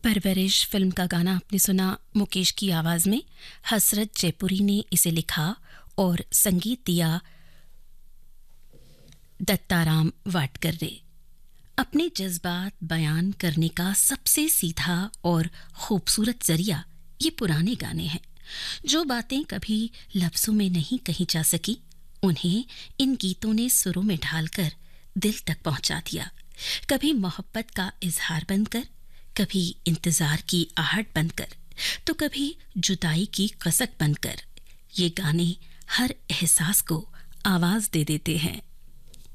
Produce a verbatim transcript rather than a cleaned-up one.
परवरिश फिल्म का गाना आपने सुना मुकेश की आवाज़ में। हसरत जयपुरी ने इसे लिखा और संगीत दिया दत्ताराम वाडकर ने। अपने जज्बात बयान करने का सबसे सीधा और खूबसूरत जरिया ये पुराने गाने हैं। जो बातें कभी लफ्ज़ों में नहीं कही जा सकी, उन्हें इन गीतों ने सुरों में ढालकर दिल तक पहुंचा दिया। कभी मोहब्बत का इजहार बनकर, कभी इंतजार की आहट बनकर, तो कभी जुदाई की कसक बनकर। ये गाने हर एहसास को आवाज दे देते हैं।